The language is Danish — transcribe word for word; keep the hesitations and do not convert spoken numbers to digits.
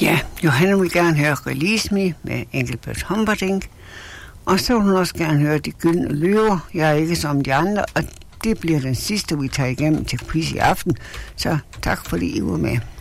Ja, Johanne vil gerne høre Release Me med Engelbert Humperdinck. Og så vil hun også gerne høre De Gyldne Løver. Jeg er ikke som de andre, og det bliver den sidste, vi tager igennem til quiz i aften. Så tak fordi I var med.